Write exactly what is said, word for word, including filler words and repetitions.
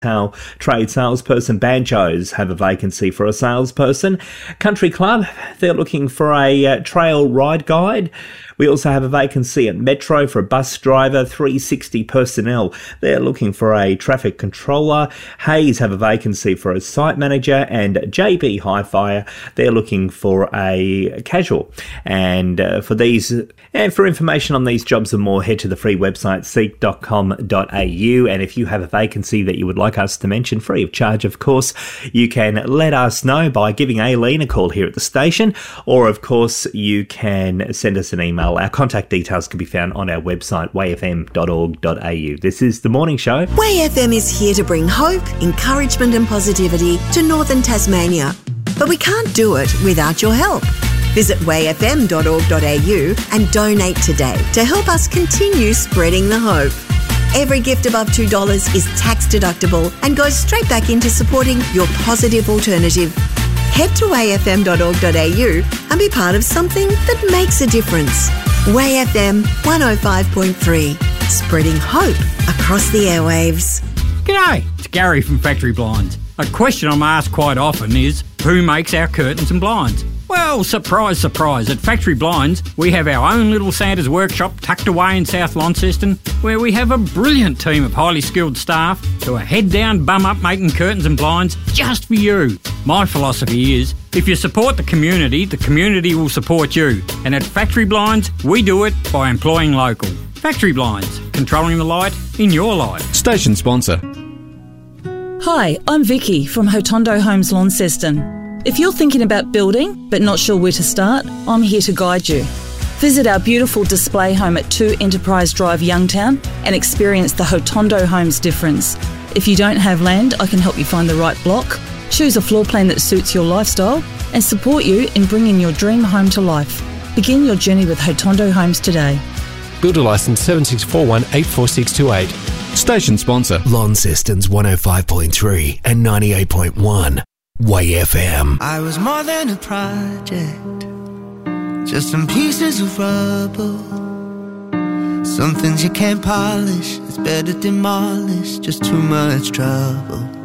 Our trade salesperson Banjos have a vacancy for a salesperson. Country Club, they're looking for a uh, trail ride guide. We also have a vacancy at Metro for a bus driver, three sixty personnel. They're looking for a traffic controller. Hayes have a vacancy for a site manager, and J B Hi-Fi, they're looking for a casual. And uh, for these, and for information on these jobs and more, head to the free website seek dot com dot a u. And if you have a vacancy that you would like us to mention, free of charge, of course, you can let us know by giving Aileen a call here at the station, or of course you can send us an email. Our contact details can be found on our website, way f m dot org dot a u. This is The Morning Show. Way F M is here to bring hope, encouragement and positivity to northern Tasmania. But we can't do it without your help. Visit way f m dot org dot a u and donate today to help us continue spreading the hope. Every gift above two dollars is tax deductible and goes straight back into supporting your positive alternative. Head to way f m dot org dot a u and be part of something that makes a difference. Way F M one oh five point three, spreading hope across the airwaves. G'day, it's Gary from Factory Blinds. A question I'm asked quite often is, who makes our curtains and blinds? Well, surprise, surprise, at Factory Blinds, we have our own little Santa's workshop tucked away in South Launceston, where we have a brilliant team of highly skilled staff who are head down, bum up making curtains and blinds just for you. My philosophy is, if you support the community, the community will support you. And at Factory Blinds, we do it by employing local. Factory Blinds, controlling the light in your life. Station sponsor. Hi, I'm Vicky from Hotondo Homes Launceston. If you're thinking about building but not sure where to start, I'm here to guide you. Visit our beautiful display home at two Enterprise Drive, Youngtown, and experience the Hotondo Homes difference. If you don't have land, I can help you find the right block, choose a floor plan that suits your lifestyle, and support you in bringing your dream home to life. Begin your journey with Hotondo Homes today. Builder licence seven six four one eight four six two eight. Station sponsor. Launceston's one oh five point three and ninety-eight point one. Way F M. I was more than a project, just some pieces of rubble. Some things you can't polish, it's better demolished, just too much trouble.